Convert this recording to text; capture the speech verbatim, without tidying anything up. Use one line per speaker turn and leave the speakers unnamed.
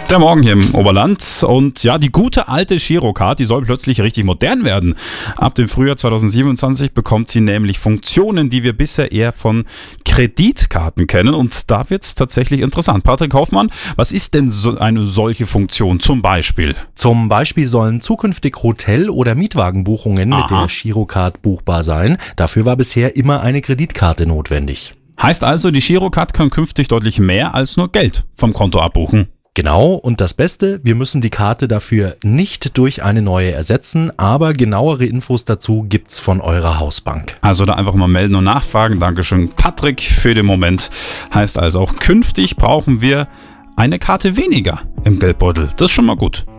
Der Morgen hier im Oberland und ja, die gute alte Girocard, die soll plötzlich richtig modern werden. Ab dem Frühjahr zweitausendsiebenundzwanzig bekommt sie nämlich Funktionen, die wir bisher eher von Kreditkarten kennen und da wird es tatsächlich interessant. Patrick Hoffmann, was ist denn so eine solche Funktion zum Beispiel?
Zum Beispiel sollen zukünftig Hotel- oder Mietwagenbuchungen
Aha.
mit der Girocard buchbar sein. Dafür war bisher immer eine Kreditkarte notwendig.
Heißt also, die Girocard kann künftig deutlich mehr als nur Geld vom Konto abbuchen.
Genau, und das Beste, wir müssen die Karte dafür nicht durch eine neue ersetzen, aber genauere Infos dazu gibt's von eurer Hausbank.
Also da einfach mal melden und nachfragen. Dankeschön, Patrick, für den Moment. Heißt also auch, künftig brauchen wir eine Karte weniger im Geldbeutel. Das ist schon mal gut.